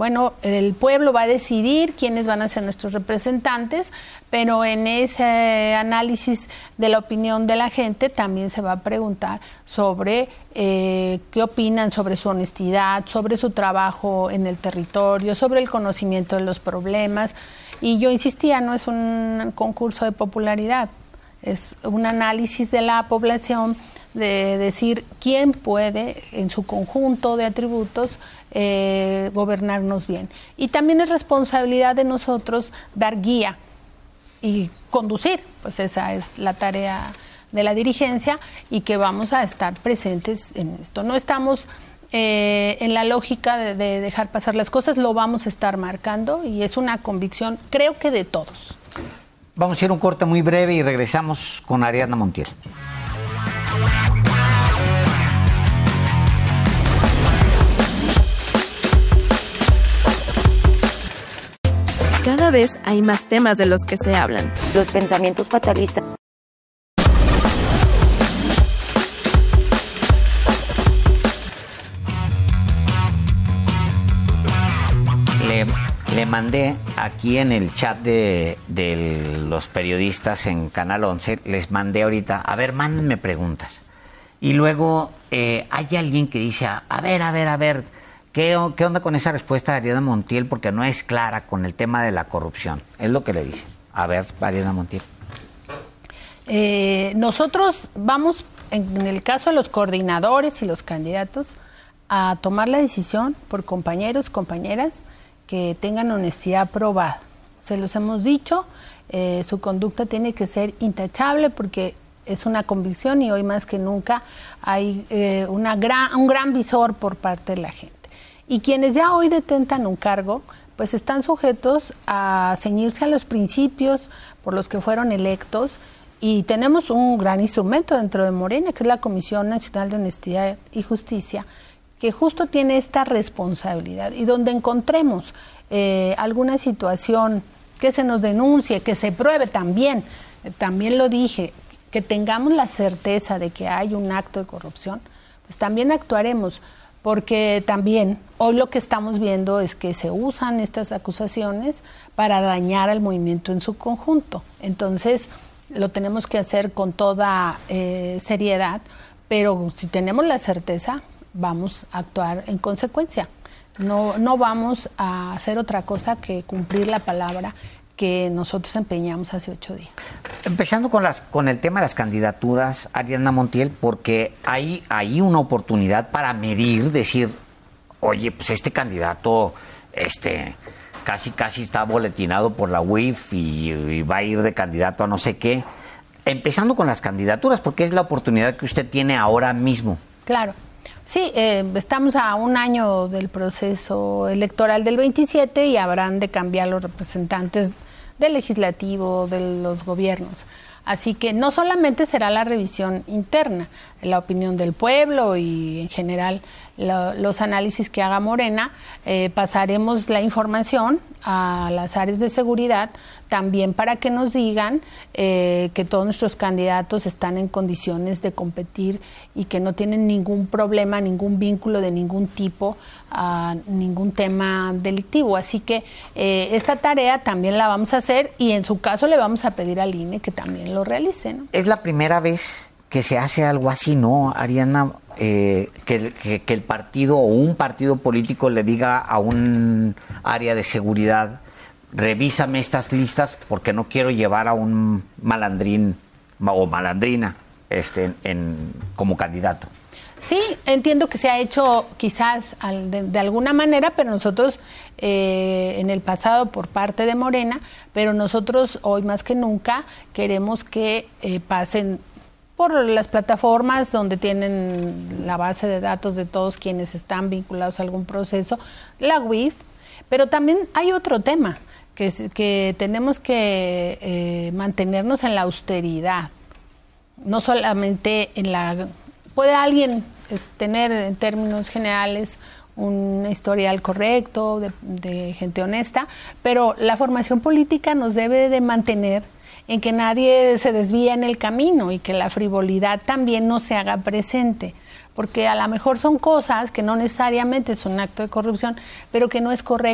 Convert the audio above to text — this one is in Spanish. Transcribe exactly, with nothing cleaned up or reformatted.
bueno, el pueblo va a decidir quiénes van a ser nuestros representantes, pero en ese análisis de la opinión de la gente también se va a preguntar sobre eh, qué opinan sobre su honestidad, sobre su trabajo en el territorio, sobre el conocimiento de los problemas. Y yo insistía, no es un concurso de popularidad, es un análisis de la población, de decir quién puede en su conjunto de atributos eh, gobernarnos bien. Y también es responsabilidad de nosotros dar guía y conducir, pues esa es la tarea de la dirigencia y que vamos a estar presentes en esto. No estamos eh, en la lógica de, de dejar pasar las cosas, lo vamos a estar marcando y es una convicción, creo que de todos. Vamos a ir a un corte muy breve y regresamos con Ariadna Montiel. Cada vez hay más temas de los que se hablan. Los pensamientos fatalistas. Le, le mandé aquí en el chat de, de los periodistas en Canal once, les mandé ahorita, a ver, mándenme preguntas. Y luego eh, hay alguien que dice, a ver, a ver, a ver, ¿qué, qué onda con esa respuesta de Ariadna Montiel? Porque no es clara con el tema de la corrupción. Es lo que le dice. A ver, Ariadna Montiel. Eh, nosotros vamos, en, en el caso de los coordinadores y los candidatos, a tomar la decisión por compañeros, compañeras, que tengan honestidad probada. Se los hemos dicho, eh, su conducta tiene que ser intachable porque es una convicción y hoy más que nunca hay eh, una gran, un gran visor por parte de la gente. Y quienes ya hoy detentan un cargo, pues están sujetos a ceñirse a los principios por los que fueron electos y tenemos un gran instrumento dentro de Morena, que es la Comisión Nacional de Honestidad y Justicia, que justo tiene esta responsabilidad y donde encontremos eh, alguna situación que se nos denuncie, que se pruebe también, eh, también lo dije, que tengamos la certeza de que hay un acto de corrupción, pues también actuaremos, porque también hoy lo que estamos viendo es que se usan estas acusaciones para dañar al movimiento en su conjunto. Entonces, lo tenemos que hacer con toda eh, seriedad, pero si tenemos la certeza, vamos a actuar en consecuencia. No, no vamos a hacer otra cosa que cumplir la palabra que nosotros empeñamos hace ocho días. Empezando con las con el tema de las candidaturas, Ariadna Montiel, porque hay, hay una oportunidad para medir, decir, oye, pues este candidato este, casi casi está boletinado por la U I F y, y va a ir de candidato a no sé qué. Empezando con las candidaturas, porque es la oportunidad que usted tiene ahora mismo. Claro. Sí, eh, estamos a un año del proceso electoral del veintisiete y habrán de cambiar los representantes del legislativo, de los gobiernos. Así que no solamente será la revisión interna, la opinión del pueblo y en general lo, los análisis que haga Morena, eh, pasaremos la información a las áreas de seguridad también para que nos digan eh, que todos nuestros candidatos están en condiciones de competir y que no tienen ningún problema, ningún vínculo de ningún tipo a ningún tema delictivo. Así que eh, esta tarea también la vamos a hacer y en su caso le vamos a pedir al I N E que también lo realice, ¿no? Es la primera vez que se hace algo así, ¿no, Ariadna? Eh, que, que, que el partido o un partido político le diga a un área de seguridad, revísame estas listas porque no quiero llevar a un malandrín o malandrina este, en, en, como candidato. Sí, entiendo que se ha hecho quizás al, de, de alguna manera, pero nosotros eh, en el pasado por parte de Morena, pero nosotros hoy más que nunca queremos que eh, pasen por las plataformas donde tienen la base de datos de todos quienes están vinculados a algún proceso, la U I F, pero también hay otro tema, que, que tenemos que eh, mantenernos en la austeridad, no solamente en la... Puede alguien es, tener en términos generales un historial correcto, de, de gente honesta, pero la formación política nos debe de mantener en que nadie se desvíe en el camino y que la frivolidad también no se haga presente, porque a lo mejor son cosas que no necesariamente es un acto de corrupción, pero que no es correcto.